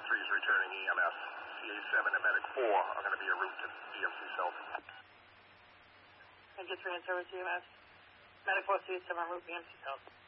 3 is returning EMS. CA7 and Medic 4 are going to be en route to DMC South. Engine 3 in service EMS. Medic 4 CA7 en route DMC South.